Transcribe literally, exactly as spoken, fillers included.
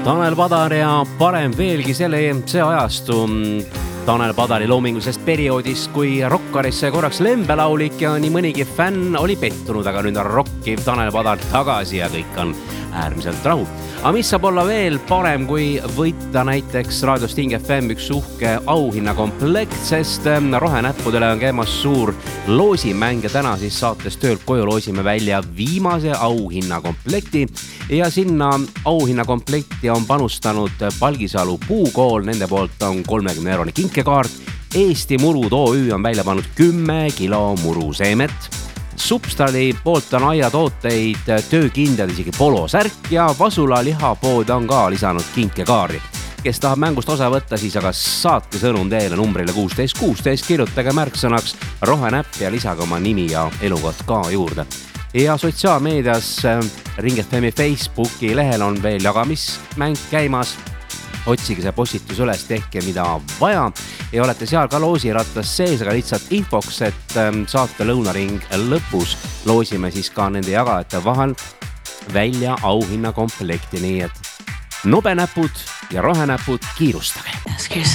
Tanel Padar ja parem veelgi selle see ajastu Tanel Padari loomingulisest perioodist, kui rokkarisse korraks lembelaulik ja nii mõnigi fänn oli pettunud, aga nüüd on rokkiv Tanel Padar tagasi ja kõik on äärmiselt rahu. Aga mis saab olla veel parem, kui võita näiteks Raadio Sting F M üks uhke auhinnakomplekt, sest rohenäppudele on käimas suur loosimäng ja täna siis saates töölt koju loosime välja viimase auhinnakomplekti ja sinna auhinnakomplekti on panustanud Palgisalu puukool, nende poolt on kolmekümne eurone kinkekaart, Eesti Murud O Ü on välja pannud kümme kilo muruseemet, Substali poolt on aiatooteid töökindjad isegi polosärk ja Vasula lihapood on ka lisanud kinkekaari. Kes tahab mängust osa võtta, siis aga saatke sõnum teele numbrile kuusteist kuusteist, kirjutage märksõnaks rohenäpp ja lisage oma nimi ja elukoht ka juurde. Ja sotsiaalmeedias Ring F M Facebooki lehel on veel jagamismäng käimas. Otsige see postitus üles, tehke mida vaja ja olete seal ka loosirattas sees, aga lihtsalt infoks, et saate lõunaring lõpus loosime siis ka nende jagajate vahel välja auhinnakomplekti, nii et nobenäpud ja rohenäpud kiirustage.